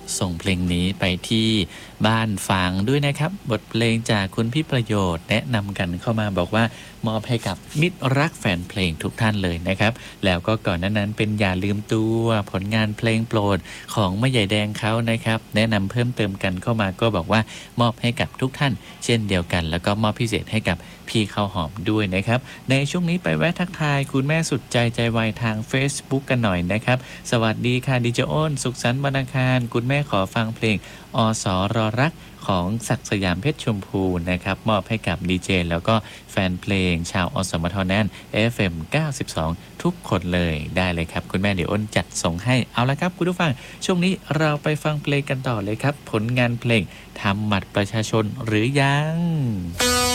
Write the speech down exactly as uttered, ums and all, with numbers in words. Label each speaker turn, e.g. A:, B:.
A: ส่งเพลงนี้ไปที่บ้านฝางด้วยนะครับบทเพลงจากคุณพี่ประโยชน์แนะนำกันเข้ามาบอกว่ามอบให้กับมิตรรักแฟนเพลงทุกท่านเลยนะครับแล้วก็ก่อนหน้านั้นเป็นอย่าลืมตัวผลงานเพลงโปรดของแม่ใหญ่แดงเขานะครับแนะนำเพิ่มเติมกันเข้ามาก็บอกว่ามอบให้กับทุกท่านเช่นเดียวกันแล้วก็มอบพิเศษให้กับพี่ข้าวหอมด้วยนะครับในช่วงนี้ไปแวะทักทายคุณแม่สุดใจใจไวทาง Facebook กันหน่อยนะครับสวัสดีค่ะดิเจอ้นสุขสันต์วันอังคารคุณแม่ขอฟังเพลงอสรรักของศักดิ์สยามเพชรชมพูนะครับมอบให้กับดีเจแล้วก็แฟนเพลงชาวอสมทแน่น เอฟ เอ็ม เก้าสิบสองทุกคนเลยได้เลยครับคุณแม่เดี๋ยวอ้นจัดส่งให้เอาละครับคุณผู้ฟังช่วงนี้เราไปฟังเพลงกันต่อเลยครับผลงานเพลงทำบัตรประชาชนหรือยัง